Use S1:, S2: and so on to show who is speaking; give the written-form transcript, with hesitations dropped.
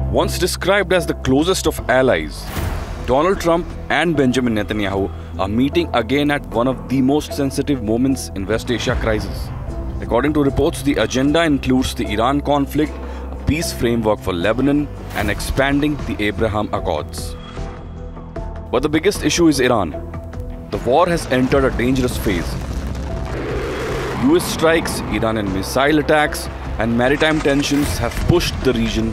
S1: Once described as the closest of allies, Donald Trump and Benjamin Netanyahu are meeting again at one of the most sensitive moments in West Asia crisis. According to reports, the agenda includes the Iran conflict, a peace framework for Lebanon, and expanding the Abraham Accords. But the biggest issue is Iran. The war has entered a dangerous phase. US strikes, Iranian missile attacks, and maritime tensions have pushed the region